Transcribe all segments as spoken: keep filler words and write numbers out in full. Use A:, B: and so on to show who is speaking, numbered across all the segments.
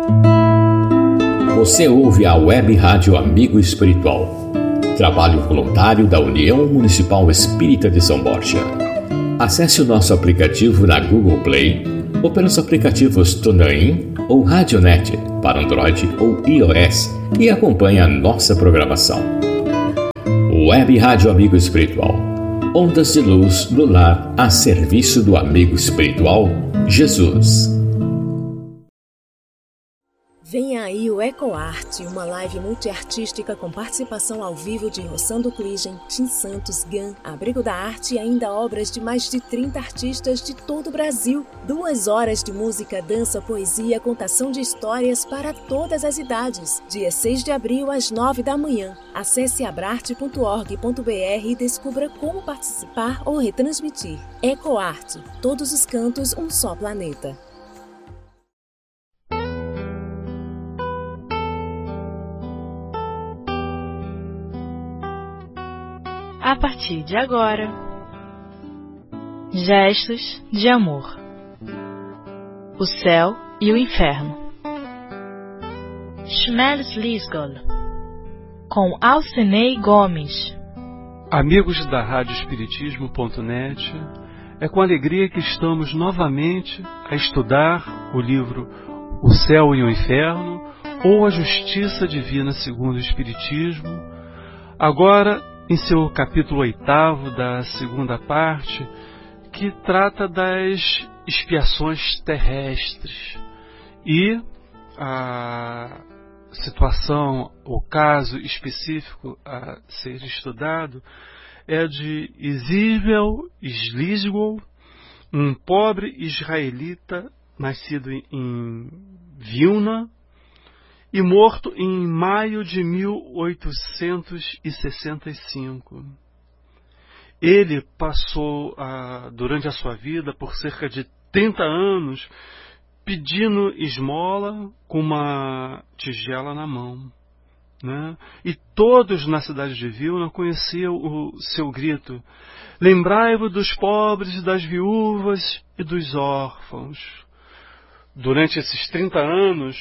A: Você ouve a Web Rádio Amigo Espiritual, trabalho voluntário da União Municipal Espírita de São Borja. Acesse o nosso aplicativo na Google Play ou pelos aplicativos TuneIn ou Radionet para Android ou iOS e acompanhe a nossa programação. Web Rádio Amigo Espiritual, ondas de luz do lar a serviço do amigo espiritual Jesus.
B: Vem aí o EcoArte, uma live multiartística com participação ao vivo de Rossando Cligem, Tim Santos, Gan, Abrigo da Arte e ainda obras de mais de trinta artistas de todo o Brasil. Duas horas de música, dança, poesia, contação de histórias para todas as idades. Dia seis de abril, às nove da manhã. Acesse abrarte ponto org ponto br e descubra como participar ou retransmitir. EcoArte, todos os cantos, um só planeta.
C: A partir de agora, Gestos de Amor, o Céu e o Inferno. Shmeles Lisgol, com Alcenei Gomes.
D: Amigos da rádio espiritismo ponto net, é com alegria que estamos novamente a estudar o livro O Céu e o Inferno, ou A Justiça Divina segundo o Espiritismo, agora em seu capítulo oitavo da segunda parte, que trata das expiações terrestres. E a situação, o caso específico a ser estudado é de Isível Slisgol, um pobre israelita nascido em Vilna, e morto em maio de mil oitocentos e sessenta e cinco. Ele passou, ah, durante a sua vida, por cerca de trinta anos, pedindo esmola com uma tigela na mão, né? E todos na cidade de Vilna conheciam o seu grito: lembrai-vos dos pobres, das viúvas e dos órfãos. Durante esses trinta anos,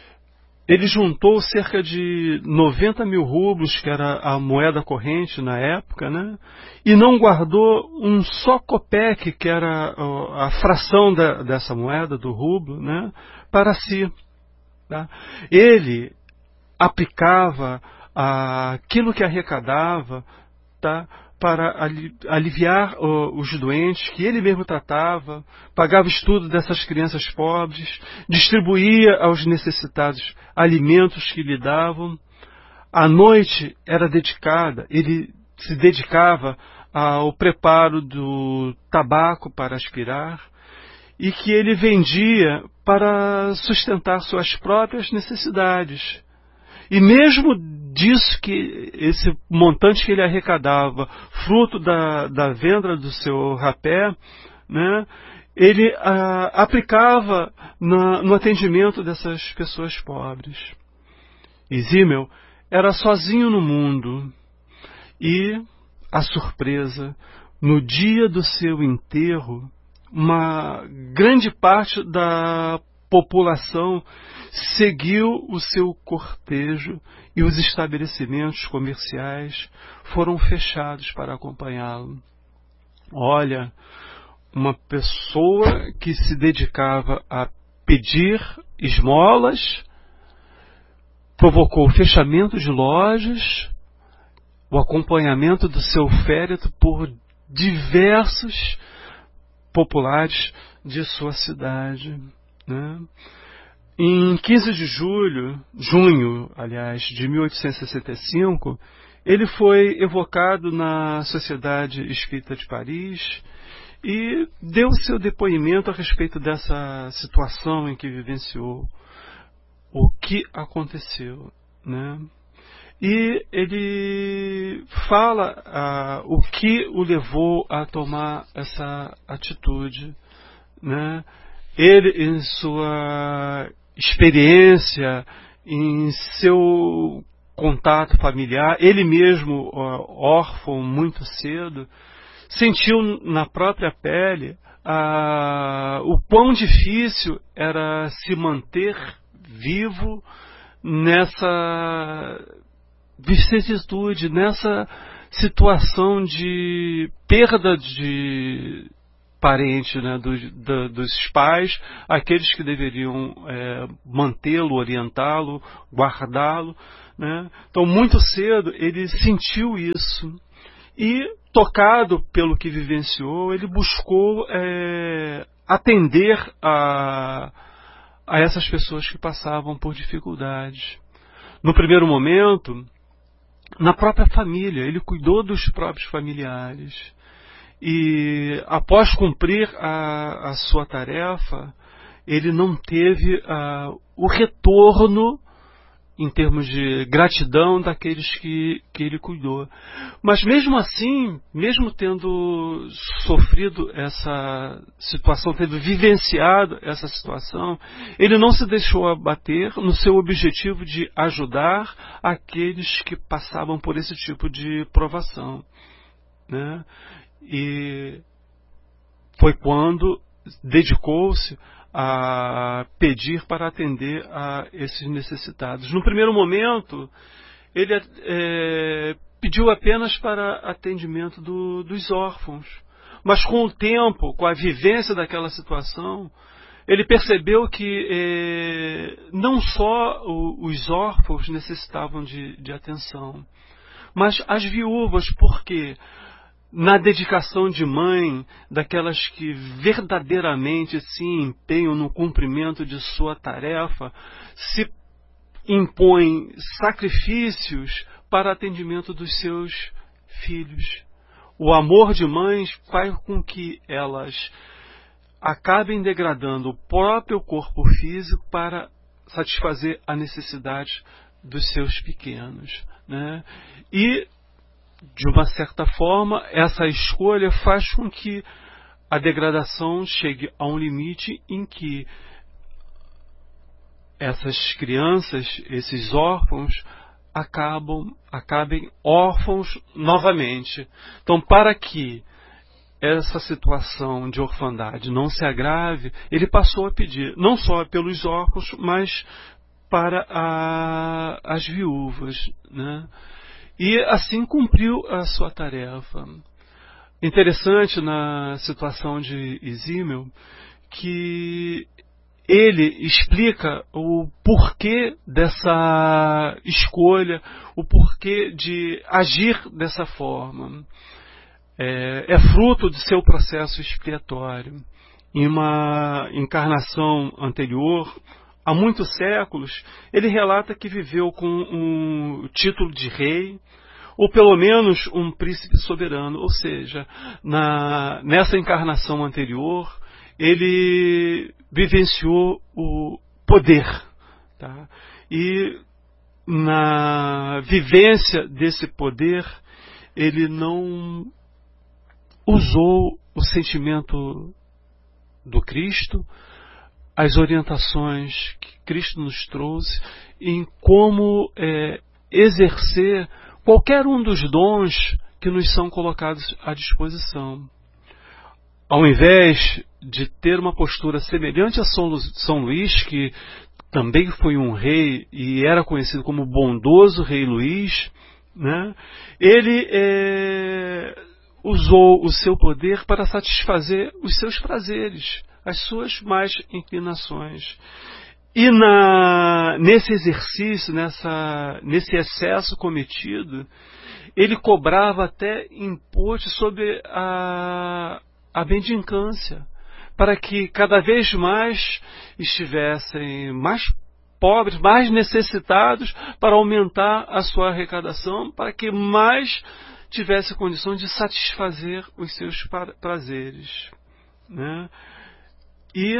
D: ele juntou cerca de noventa mil rublos, que era a moeda corrente na época, né? E não guardou um só copeque, que era a fração da, dessa moeda, do rublo, né? Para si. Tá? Ele aplicava ah, aquilo que arrecadava, tá? Para aliviar uh, os doentes, que ele mesmo tratava, pagava o estudo dessas crianças pobres, distribuía aos necessitados alimentos que lhe davam. A noite era dedicada, ele se dedicava ao preparo do tabaco para aspirar, e que ele vendia para sustentar suas próprias necessidades. E mesmo disso, que esse montante que ele arrecadava, fruto da, da venda do seu rapé, né, ele ah, aplicava na, no atendimento dessas pessoas pobres. E Zimmel era sozinho no mundo. E, a surpresa, no dia do seu enterro, uma grande parte da população seguiu o seu cortejo e os estabelecimentos comerciais foram fechados para acompanhá-lo. Olha, uma pessoa que se dedicava a pedir esmolas provocou o fechamento de lojas, o acompanhamento do seu féretro por diversos populares de sua cidade, né? Em quinze de julho, junho, aliás, de mil oitocentos e sessenta e cinco, ele foi evocado na Sociedade Espírita de Paris e deu seu depoimento a respeito dessa situação em que vivenciou, o que aconteceu, né? E ele fala ah, o que o levou a tomar essa atitude, né? Ele, em sua experiência, em seu contato familiar, ele mesmo, órfão muito cedo, sentiu na própria pele ah, o quão difícil era se manter vivo nessa vicissitude, nessa situação de perda de parente, né, dos, da, dos pais, aqueles que deveriam é, mantê-lo, orientá-lo, guardá-lo, né? Então, muito cedo, ele sentiu isso e, tocado pelo que vivenciou, ele buscou é, atender a, a essas pessoas que passavam por dificuldades. No primeiro momento, na própria família, ele cuidou dos próprios familiares. E após cumprir a, a sua tarefa, ele não teve uh, o retorno em termos de gratidão daqueles que, que ele cuidou. Mas mesmo assim, mesmo tendo sofrido essa situação, tendo vivenciado essa situação, ele não se deixou abater no seu objetivo de ajudar aqueles que passavam por esse tipo de provação, né? E foi quando dedicou-se a pedir para atender a esses necessitados. No primeiro momento, ele é, pediu apenas para atendimento do, dos órfãos. Mas com o tempo, com a vivência daquela situação, ele percebeu que é, não só o, os órfãos necessitavam de, de atenção, mas as viúvas, porque na dedicação de mãe, daquelas que verdadeiramente se empenham no cumprimento de sua tarefa, se impõem sacrifícios para atendimento dos seus filhos. O amor de mães faz com que elas acabem degradando o próprio corpo físico para satisfazer a necessidade dos seus pequenos, né? E de uma certa forma, essa escolha faz com que a degradação chegue a um limite em que essas crianças, esses órfãos, acabam, acabem órfãos novamente. Então, para que essa situação de orfandade não se agrave, ele passou a pedir, não só pelos órfãos, mas para a, as viúvas, né? E assim cumpriu a sua tarefa. Interessante na situação de Isímio que ele explica o porquê dessa escolha, o porquê de agir dessa forma. É, é fruto de seu processo expiatório. Em uma encarnação anterior, há muitos séculos, ele relata que viveu com um título de rei, ou pelo menos um príncipe soberano, ou seja, na, nessa encarnação anterior, ele vivenciou o poder, tá? E na vivência desse poder, ele não usou o sentimento do Cristo, as orientações que Cristo nos trouxe em como é, exercer qualquer um dos dons que nos são colocados à disposição. Ao invés de ter uma postura semelhante a São, Lu, São Luís, que também foi um rei e era conhecido como bondoso rei Luís, né, ele é, usou o seu poder para satisfazer os seus prazeres, as suas más inclinações. E na, nesse exercício, nessa, nesse excesso cometido, ele cobrava até imposto sobre a, a mendicância, para que cada vez mais estivessem mais pobres, mais necessitados, para aumentar a sua arrecadação, para que mais tivesse condição de satisfazer os seus prazeres, né? E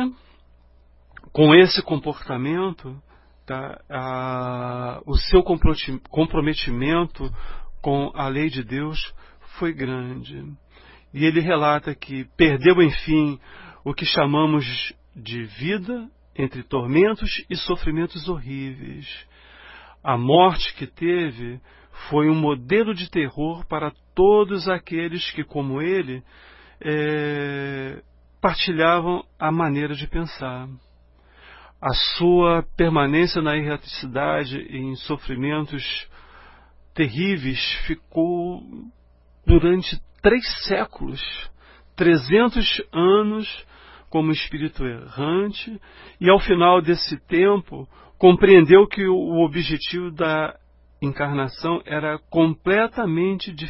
D: com esse comportamento, tá, a, o seu comprometimento com a lei de Deus foi grande. E ele relata que perdeu, enfim, o que chamamos de vida entre tormentos e sofrimentos horríveis. A morte que teve foi um modelo de terror para todos aqueles que, como ele, é, partilhavam a maneira de pensar. a sua permanência na erraticidade e em sofrimentos terríveis ficou durante três séculos, trezentos anos como espírito errante, e ao final desse tempo compreendeu que o objetivo da encarnação era completamente diferente